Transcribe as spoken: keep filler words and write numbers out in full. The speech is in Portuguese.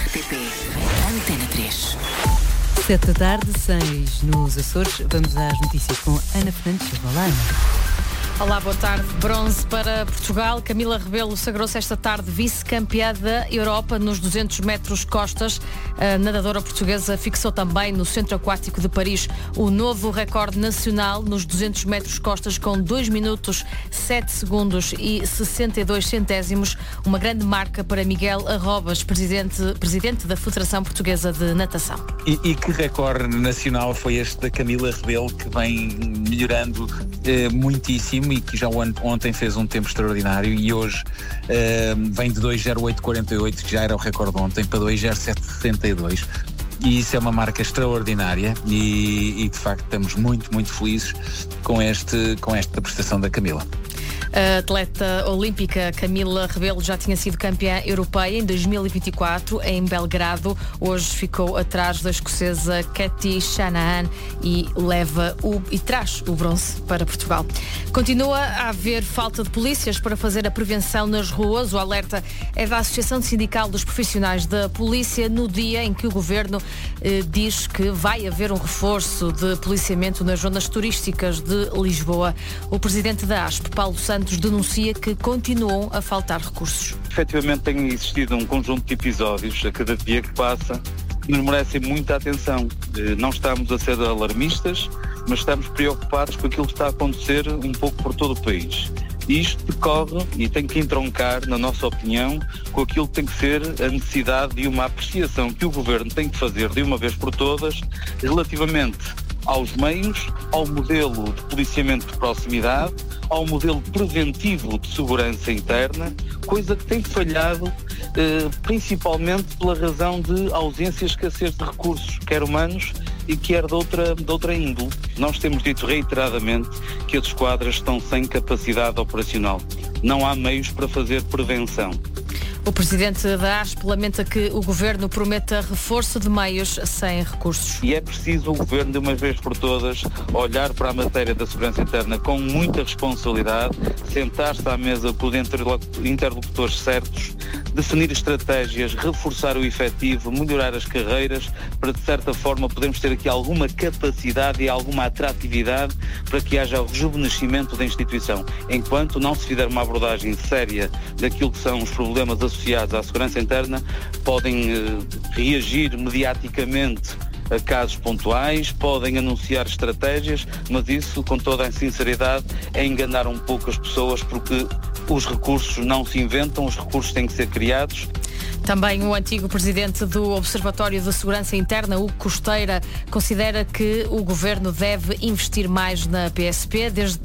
P P. Antena três. Sete da tarde, seis nos Açores. Vamos às notícias com Ana Fernandes. Olá, Ana. Olá, boa tarde. Bronze para Portugal. Camila Rebelo sagrou-se esta tarde vice-campeã da Europa nos duzentos metros costas. A nadadora portuguesa fixou também no Centro Aquático de Paris o novo recorde nacional nos duzentos metros costas com dois minutos, sete segundos e sessenta e dois centésimos. Uma grande marca para Miguel Arrobas, presidente, presidente da Federação Portuguesa de Natação. E, e que recorde nacional foi este da Camila Rebelo, que vem melhorando eh, muitíssimo e que já ontem fez um tempo extraordinário e hoje eh, vem de dois zero oito quarenta e oito, que já era o recorde ontem, para dois zero sete sessenta e dois. E isso é uma marca extraordinária e, e de facto estamos muito, muito felizes com, este, com esta prestação da Camila. A atleta olímpica Camila Rebelo já tinha sido campeã europeia em dois mil e vinte e quatro em Belgrado. Hoje ficou atrás da escocesa Katie Shanahan e leva o, e traz o bronze para Portugal. Continua a haver falta de polícias para fazer a prevenção nas ruas. O alerta é da Associação Sindical dos Profissionais da Polícia no dia em que o Governo eh, diz que vai haver um reforço de policiamento nas zonas turísticas de Lisboa. O presidente da A S P, Paulo Santos, denuncia que continuam a faltar recursos. Efetivamente tem existido um conjunto de episódios a cada dia que passa que nos merecem muita atenção. Não estamos a ser alarmistas, mas estamos preocupados com aquilo que está a acontecer um pouco por todo o país. E isto decorre e tem que entroncar, na nossa opinião, com aquilo que tem que ser a necessidade de uma apreciação que o Governo tem que fazer de uma vez por todas relativamente aos meios, ao modelo de policiamento de proximidade, ao modelo preventivo de segurança interna, coisa que tem falhado eh, principalmente pela razão de ausência e escassez de recursos, quer humanos e quer de outra, de outra índole. Nós temos dito reiteradamente que as esquadras estão sem capacidade operacional. Não há meios para fazer prevenção. O presidente da A S P lamenta que o Governo prometa reforço de meios sem recursos. E é preciso o Governo, de uma vez por todas, olhar para a matéria da segurança interna com muita responsabilidade, sentar-se à mesa com os interlocutores certos, definir estratégias, reforçar o efetivo, melhorar as carreiras, para de certa forma podermos ter aqui alguma capacidade e alguma atratividade para que haja o rejuvenescimento da instituição. Enquanto não se fizer uma abordagem séria daquilo que são os problemas associados à segurança interna, podem eh, reagir mediaticamente a casos pontuais, podem anunciar estratégias, mas isso, com toda a sinceridade, é enganar um pouco as pessoas, porque os recursos não se inventam, os recursos têm que ser criados. Também o antigo presidente do Observatório de Segurança Interna, Hugo Costeira, considera que o Governo deve investir mais na P S P. Desde